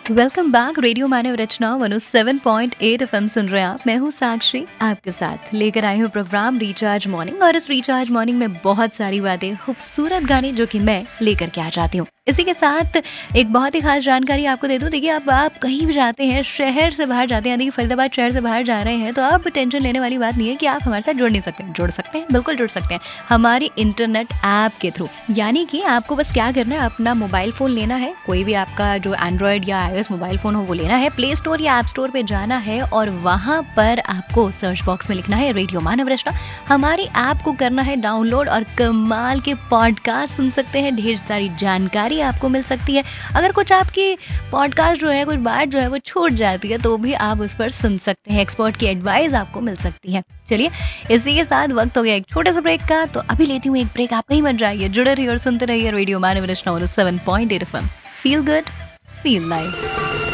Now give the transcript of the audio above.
Welcome back. Radio मानव रचना 107.8 FM सुन रहे हैं आप। मैं हूँ साक्षी, आपके साथ लेकर आई हूँ प्रोग्राम रिचार्ज मॉर्निंग। और इस रिचार्ज मॉर्निंग में बहुत सारी बातें, खूबसूरत गाने जो कि मैं लेकर के आ जाती हूँ। इसी के साथ एक बहुत ही खास जानकारी आपको दे दूं। देखिए, अब आप कहीं भी जाते हैं, शहर से बाहर जाते हैं, यानी कि फरीदाबाद शहर से बाहर जा रहे हैं, तो अब टेंशन लेने वाली बात नहीं है कि आप हमारे साथ जुड़ नहीं सकते। जुड़ सकते हैं, बिल्कुल जुड़ सकते हैं हमारी इंटरनेट ऐप के थ्रू। यानी कि आपको बस क्या करना है, अपना मोबाइल फोन लेना है, कोई भी आपका जो एंड्रॉयड या iOS मोबाइल फोन हो वो लेना है, प्ले स्टोर या ऐप स्टोर पे जाना है और वहां पर आपको सर्च बॉक्स में लिखना है रेडियो मानव रचना। हमारी ऐप को करना है डाउनलोड और कमाल के पॉडकास्ट सुन सकते हैं, ढेर सारी जानकारी आपको मिल सकती है। अगर कुछ आपकी पॉडकास्ट जो है, कुछ बात जो है वो छूट जाती है, तो भी आप उस पर सुन सकते हैं। एक्सपर्ट की एडवाइस आपको मिल सकती है। चलिए, इसी के साथ वक्त हो गया एक छोटे से ब्रेक का, तो अभी लेती हूँ एक ब्रेक। आप कहीं मत जाइए, जुड़े रहिए और सुनते रहिए रेडियो मानव रचना 7.8 FM. Feel good, feel live.